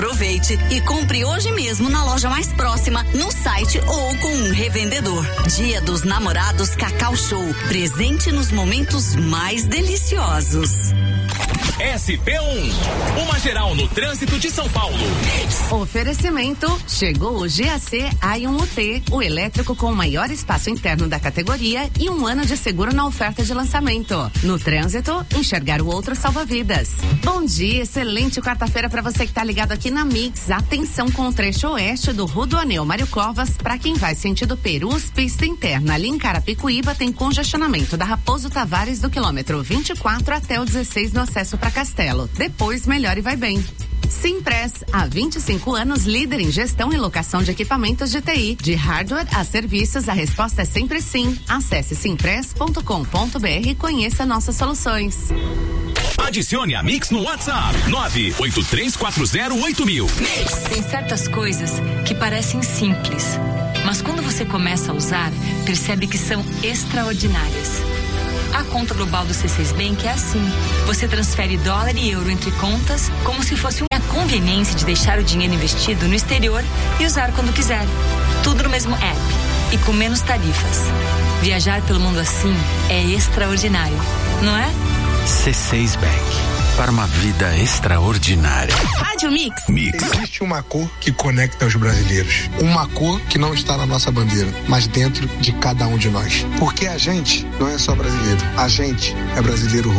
Aproveite e compre hoje mesmo na loja mais próxima, no site ou com um revendedor. Dia dos Namorados Cacau Show. Presente nos momentos mais deliciosos. SP1, uma geral no trânsito de São Paulo. Oferecimento, chegou o GAC A1UT, o elétrico com o maior espaço interno da categoria e 1 ano de seguro na oferta de lançamento. No trânsito, enxergar o outro salva vidas. Bom dia, excelente quarta-feira para você que tá ligado aqui na Mix. Atenção com o trecho oeste do Rodoanel Mário Covas, para quem vai sentido Perus, pista interna ali em Carapicuíba tem congestionamento da Raposo Tavares do quilômetro 24 até o 16 no acesso para Castelo. Depois melhor e vai bem. Simpress, há 25 anos, líder em gestão e locação de equipamentos de TI. De hardware a serviços, a resposta é sempre sim. Acesse simpress.com.br e conheça nossas soluções. Adicione a Mix no WhatsApp 983408000. Tem certas coisas que parecem simples, mas quando você começa a usar, percebe que são extraordinárias. A conta global do C6 Bank é assim. Você transfere dólar e euro entre contas como se fosse a conveniência de deixar o dinheiro investido no exterior e usar quando quiser. Tudo no mesmo app e com menos tarifas. Viajar pelo mundo assim é extraordinário, não é? C6 Bank. Para uma vida extraordinária. Rádio Mix. Existe uma cor que conecta os brasileiros. Uma cor que não está na nossa bandeira, mas dentro de cada um de nós. Porque a gente não é só brasileiro. A gente é brasileiro